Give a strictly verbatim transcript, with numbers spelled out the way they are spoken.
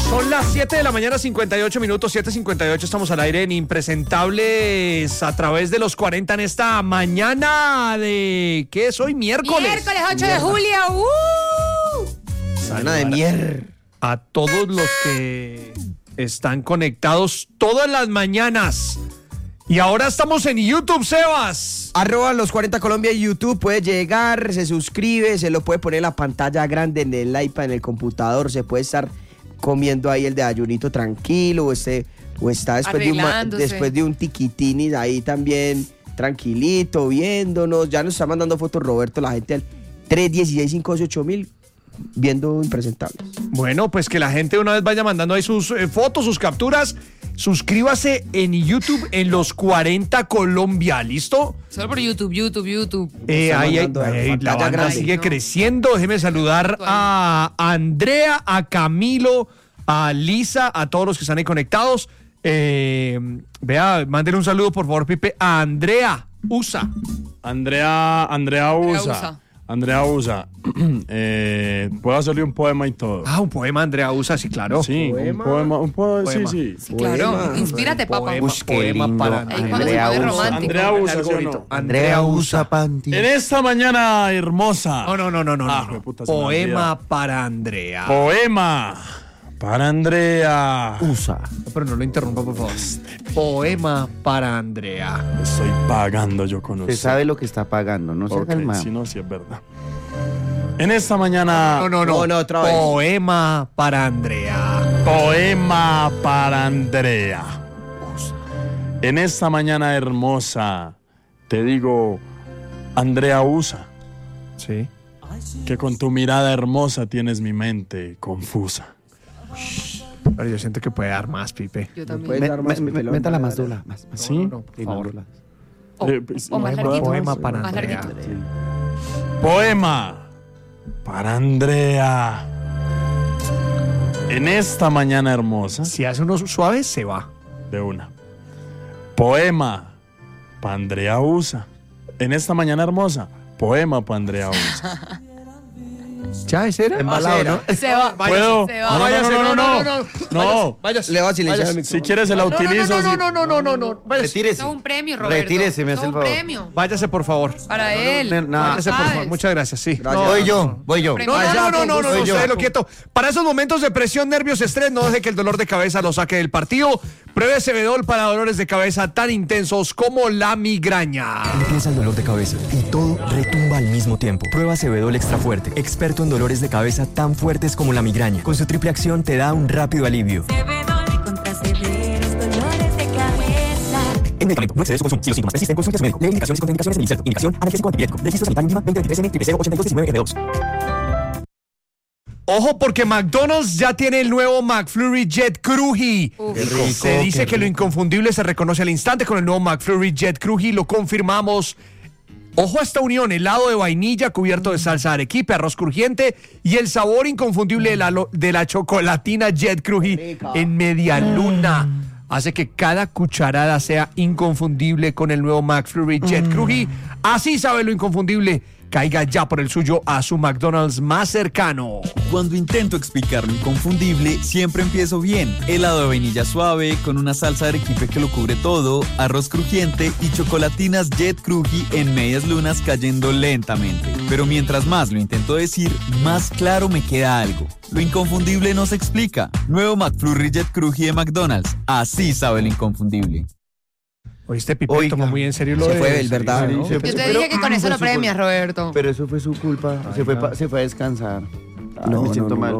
Son las siete de la mañana, cincuenta y ocho minutos, siete cincuenta y ocho, estamos al aire en Impresentables a través de los cuarenta en esta mañana de... ¿Qué es hoy? Miércoles. Miércoles ocho de julio. ¡Uh! Semana de mierda. A todos los que están conectados todas las mañanas. Y ahora estamos en YouTube, Sebas. Arroba los cuarenta Colombia en YouTube, puede llegar, se suscribe, se lo puede poner en la pantalla grande, en el iPad, en el computador, se puede estar comiendo ahí el de ayunito tranquilo, o, este, o está después de, un, después de un tiquitinis ahí también tranquilito, viéndonos. Ya nos está mandando fotos Roberto, la gente al tres uno seis cinco ocho mil viendo Impresentables. Bueno, pues que la gente una vez vaya mandando ahí sus eh, fotos, sus capturas. Suscríbase en YouTube en los cuarenta Colombia, ¿listo? Solo por YouTube, YouTube, YouTube. Eh, ahí, ahí, ahí, la banda grande. Sigue no. creciendo. Déjeme saludar a Andrea, a Camilo, a Lisa, a todos los que están ahí conectados. Eh, vea, mándele un saludo, por favor, Pipe, a Andrea Usa. Andrea, Andrea Usa. Andrea Usa. Andrea Usa, eh, puedo hacerle un poema y todo. Ah, un poema, Andrea Usa, sí, claro. Sí, ¿Poema? un poema, un poema, poema. sí, sí. Sí, claro, poema. Inspírate, papá. Poema, Uy, poema lindo. para Andrea Usa. Andrea Usa, ¿sí o no? Andrea Usa. Panty. En esta mañana hermosa. No, no, no, no, no. Ah, no. puta, se me Poema olvida. para Andrea. Poema para Andrea Usa. Pero no lo interrumpa, por favor. Poema para Andrea. Estoy pagando yo con usted. Usted sabe lo que está pagando, no se Ok, calma. si no, si es verdad. En esta mañana. No, no, no. No, no, otra vez. Poema para Andrea. Poema para Andrea. En esta mañana hermosa, te digo, Andrea Usa, Sí. que con tu mirada hermosa tienes mi mente confusa. Pero yo siento que puede dar más, Pipe. Yo también. Puedes dar más, Me- me- Pipe, Métala dale, más dale. dura. Más, más. ¿Sí? No, no, por Sí, más favor. dura. O, Eh, pues, o más no, larguito. Poema para Más Andrea. larguito. Poema para Andrea. En esta mañana hermosa, Si hace unos suaves, se va. de una. Poema para Andrea Usa. En esta mañana hermosa, poema para Andrea Usa. ¿Ya ese era? Embalado, ¿no? Se va. ¿Puedo? Se No, va. no, Váyase, no, no, no, no. No, Váyase. Le va a silenciar el si micrófono. quieres se la No, no, utilizo. no, si- no, no, no, no, no, no. Váyase. Retírese. Eso es un premio, Roberto. Retírese, me Eso hace es el un favor. premio. Váyase, por favor. Para él. No, Váyase, por ¿sabes? favor. Muchas gracias, sí. Gracias. Voy yo, voy yo. Premio. No, no, no, no, no, no, Soy yo. usted lo quieto. Para esos momentos de presión, nervios, estrés, no deje que el dolor de cabeza lo saque del partido. Pruebe Cebedol para dolores de cabeza tan intensos como la migraña. Empieza el dolor de cabeza y todo retumba al mismo tiempo. Prueba Cebedol Extra Fuerte, experto en dolores de cabeza tan fuertes como la migraña. Con su triple acción te da un rápido alivio. Cebedol contra severos dolores de cabeza. El medicamento no excede su consumo. Si los síntomas persisten, consulte a su médico. Lee indicaciones y contraindicaciones en el inserto. Indicación analgésico antipirético. Registro sanitario mínima veinte veintitrés N triple cero ochenta y dos diecinueve F dos. Ojo, porque McDonald's ya tiene el nuevo McFlurry Jet Cruji. Uf. Qué rico, Se dice qué que lo rico. inconfundible se reconoce al instante con el nuevo McFlurry Jet Cruji. Lo confirmamos. Ojo a esta unión, helado de vainilla cubierto de salsa de arequipe, arroz crujiente y el sabor inconfundible de la, lo- de la chocolatina Jet Cruji Rica. en media luna. Hace que cada cucharada sea inconfundible con el nuevo McFlurry Jet Cruji. Así sabe lo inconfundible. Caiga ya por el suyo a su McDonald's más cercano. Cuando intento explicar lo inconfundible, siempre empiezo bien. Helado de vainilla suave, con una salsa de arequipe que lo cubre todo, arroz crujiente y chocolatinas Jet Cruji en medias lunas cayendo lentamente. Pero mientras más lo intento decir, más claro me queda algo. Lo inconfundible no se explica. Nuevo McFlurry Jet Cruji de McDonald's. Así sabe lo inconfundible. Oíste, Pipe, Oiga, tomó muy en serio lo se de... fue, el verdad, Sí, ¿no? sí, Yo sí. te Pero- dije que con eso fue lo su premias, culpa. Roberto. Pero eso fue su culpa. Se fue, pa- se fue a descansar. Ay, No, me siento no, no, mal.